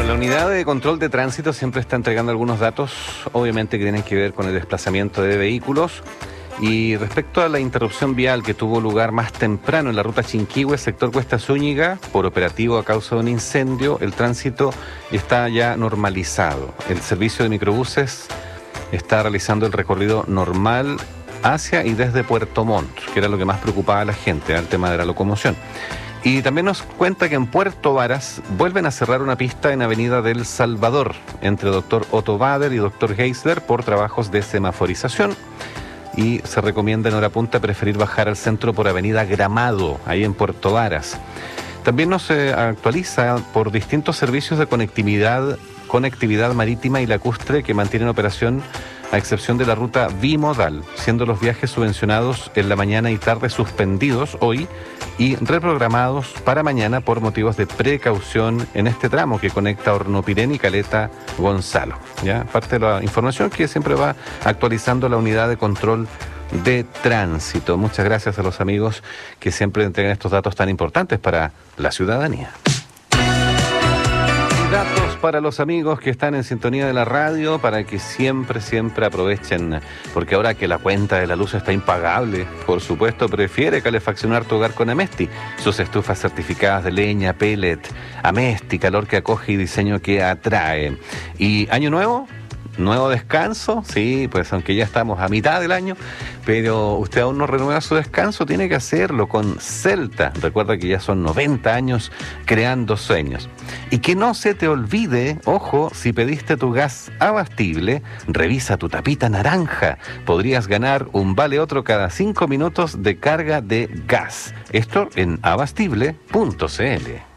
La unidad de control de tránsito siempre está entregando algunos datos, obviamente que tienen que ver con el desplazamiento de vehículos. Y respecto a la interrupción vial que tuvo lugar más temprano en la ruta Chinquihue, sector Cuesta Zúñiga, por operativo a causa de un incendio, el tránsito está ya normalizado. El servicio de microbuses está realizando el recorrido normal hacia y desde Puerto Montt, que era lo que más preocupaba a la gente, el tema de la locomoción. Y también nos cuenta que en Puerto Varas vuelven a cerrar una pista en Avenida del Salvador, entre Dr. Otto Bader y Dr. Geisler, por trabajos de semaforización. Y se recomienda en hora punta preferir bajar al centro por Avenida Gramado, ahí en Puerto Varas. También nos actualiza por distintos servicios de conectividad marítima y lacustre que mantienen operación a excepción de la ruta bimodal, siendo los viajes subvencionados en la mañana y tarde suspendidos hoy y reprogramados para mañana por motivos de precaución en este tramo que conecta Hornopirén y Caleta Gonzalo. ¿Ya? Parte de la información que siempre va actualizando la unidad de control de tránsito. Muchas gracias a los amigos que siempre entregan estos datos tan importantes para la ciudadanía. Datos para los amigos que están en sintonía de la radio para que siempre aprovechen, porque ahora que la cuenta de la luz está impagable, por supuesto, prefiere calefaccionar tu hogar con Amesti. Sus estufas certificadas de leña, pellet, Amesti, calor que acoge y diseño que atrae. ¿Y año nuevo? ¿Nuevo descanso? Sí, pues aunque ya estamos a mitad del año, pero usted aún no renueva su descanso, tiene que hacerlo con Celta. Recuerda que ya son 90 años creando sueños. Y que no se te olvide, ojo, si pediste tu gas Abastible, revisa tu tapita naranja. Podrías ganar un vale otro cada 5 minutos de carga de gas. Esto en abastible.cl.